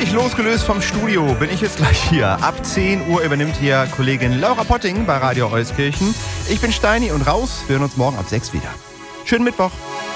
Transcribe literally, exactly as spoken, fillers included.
Völlig losgelöst vom Studio bin ich jetzt gleich hier. Ab zehn Uhr übernimmt hier Kollegin Laura Potting bei Radio Euskirchen. Ich bin Steini und raus. Wir hören uns morgen ab sechs wieder. Schönen Mittwoch.